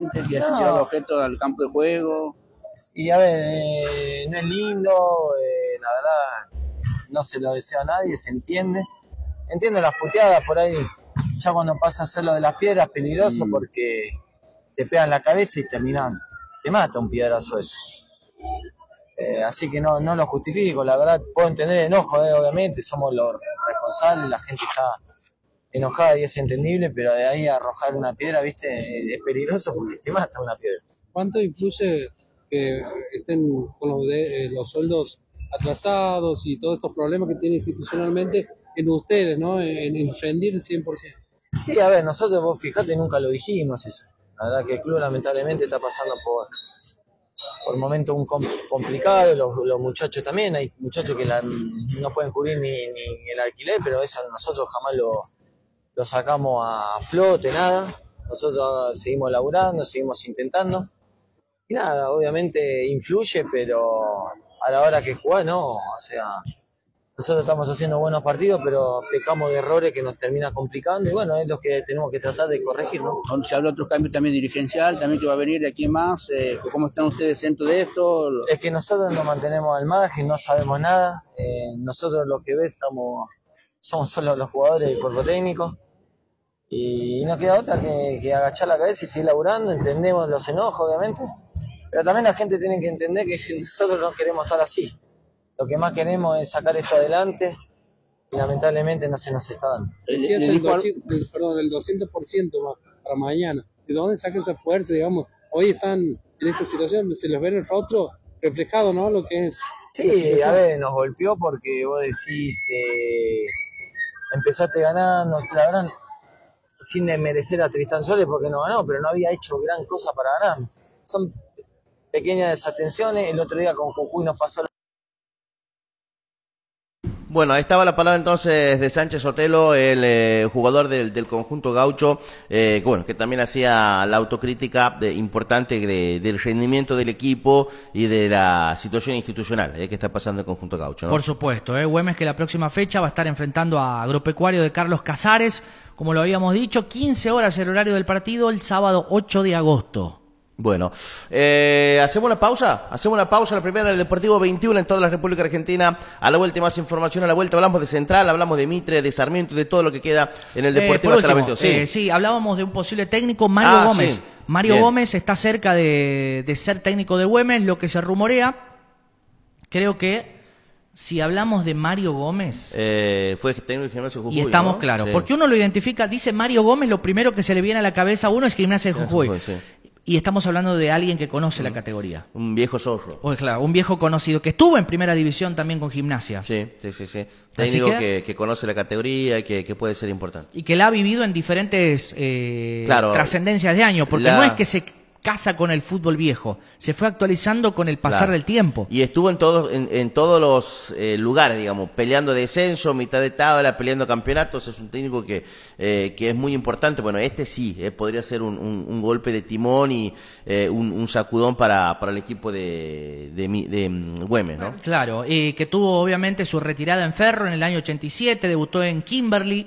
gente que ha llevado objetos al campo de juego. Y a ver, no es lindo, la verdad no se lo desea a nadie, se entiende. Entiendo las puteadas por ahí, ya cuando pasa a hacer lo de las piedras, peligroso porque te pegan la cabeza y te mata un piedrazo eso. Así que no lo justifico, la verdad puedo entender el enojo, obviamente, somos los responsables, la gente está enojada y es entendible, pero de ahí a arrojar una piedra, viste, es peligroso porque te mata una piedra. ¿Cuánto influye que estén con los sueldos atrasados y todos estos problemas que tienen institucionalmente en ustedes, ¿no? En rendir 100%? Sí, a ver, nosotros, vos fijate, nunca lo dijimos eso. La verdad que el club lamentablemente está pasando por momentos complicados, los muchachos también, hay muchachos que no pueden cubrir ni el alquiler, pero eso nosotros jamás lo sacamos a flote, nada. Nosotros seguimos laburando, seguimos intentando. Y nada, obviamente influye, pero a la hora que jugar, no. O sea, nosotros estamos haciendo buenos partidos, pero pecamos de errores que nos termina complicando. Y bueno, es lo que tenemos que tratar de corregir, ¿no? Se habla de otros cambios también dirigencial, también que va a venir de aquí en más. ¿Cómo están ustedes dentro de esto? Es que nosotros nos mantenemos al margen, no sabemos nada. Nosotros lo que ves somos solo los jugadores del cuerpo técnico. Y no queda otra que agachar la cabeza y seguir laburando. Entendemos los enojos, obviamente. Pero también la gente tiene que entender que nosotros no queremos estar así. Lo que más queremos es sacar esto adelante y lamentablemente no se nos está dando. Decías el 200% para mañana. ¿De dónde sacan esa fuerza, digamos? Hoy están en esta situación, se les ve en el rostro reflejado, ¿no? Lo que es. Sí, a ver, nos golpeó porque vos decís, empezaste ganando, la verdad, sin desmerecer a Tristán Soles porque no ganó, pero no había hecho gran cosa para ganar. Son pequeñas desatenciones. El otro día con Jujuy nos pasó. Bueno, ahí estaba la palabra entonces de Sánchez Sotelo, el jugador del conjunto gaucho, que también hacía la autocrítica importante del rendimiento del equipo y de la situación institucional que está pasando el conjunto gaucho, ¿no? Por supuesto, Güemes que la próxima fecha va a estar enfrentando a Agropecuario de Carlos Casares, como lo habíamos dicho, 15 horas el horario del partido, el sábado 8 de agosto. Bueno, hacemos una pausa, la primera del Deportivo 21 en toda la República Argentina. A la vuelta más información, a la vuelta hablamos de Central, hablamos de Mitre, de Sarmiento, de todo lo que queda en el Deportivo hasta la 22. Sí, hablábamos de un posible técnico, Mario Gómez. Sí. Mario Bien. Gómez está cerca de ser técnico de Güemes, lo que se rumorea. Creo que si hablamos de Mario Gómez... fue técnico de Gimnasia de Jujuy, y estamos ¿no? claros, Sí. porque uno lo identifica, dice Mario Gómez, lo primero que se le viene a la cabeza a uno es Gimnasia de Jujuy. Sí. Y estamos hablando de alguien que conoce la categoría. Un viejo zorro. Claro, un viejo conocido que estuvo en primera división también con Gimnasia. Sí. Técnico que conoce la categoría y que puede ser importante. Y que la ha vivido en diferentes trascendencias de años, porque no es que se casa con el fútbol viejo, se fue actualizando con el pasar del tiempo. Y estuvo en todos los lugares, digamos, peleando descenso, mitad de tabla, peleando campeonatos. Es un técnico que es muy importante. Bueno, sí, podría ser un golpe de timón y un sacudón para el equipo de Güemes, ¿no? Claro, que tuvo obviamente su retirada en Ferro en el año 87, debutó en Kimberly.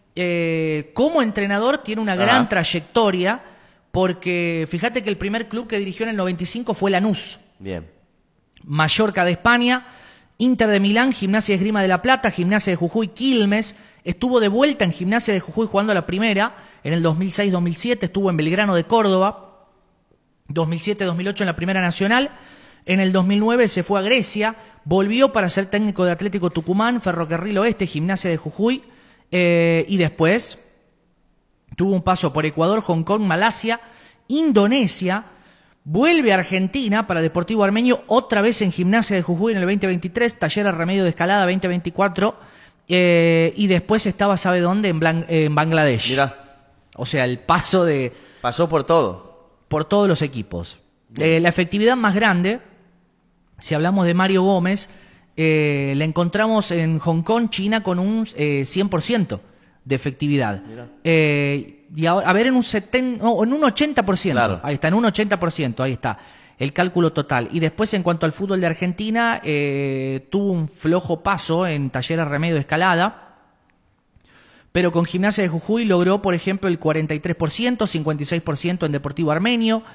Como entrenador tiene una gran trayectoria, porque fíjate que el primer club que dirigió en el 95 fue Lanús. Bien. Mallorca de España, Inter de Milán, Gimnasia de Esgrima de La Plata, Gimnasia de Jujuy, Quilmes. Estuvo de vuelta en Gimnasia de Jujuy jugando la primera en el 2006-2007. Estuvo en Belgrano de Córdoba, 2007-2008 en la Primera Nacional. En el 2009 se fue a Grecia, volvió para ser técnico de Atlético Tucumán, Ferrocarril Oeste, Gimnasia de Jujuy, y después tuvo un paso por Ecuador, Hong Kong, Malasia, Indonesia, vuelve a Argentina para Deportivo Armenio, otra vez en Gimnasia de Jujuy en el 2023, Taller Remedio de Escalada 2024, y después estaba, ¿sabe dónde? En Bangladesh. Mirá. O sea, el paso de... Pasó por todo. Por todos los equipos. La efectividad más grande, si hablamos de Mario Gómez, la encontramos en Hong Kong, China, con un 100% de efectividad. Y ahora, a ver, en un 80%. Claro. Ahí está, en un 80%, ahí está el cálculo total. Y después, en cuanto al fútbol de Argentina, tuvo un flojo paso en Talleres Remedio de Escalada, pero con Gimnasia de Jujuy logró, por ejemplo, el 43%, 56% en Deportivo Armenio,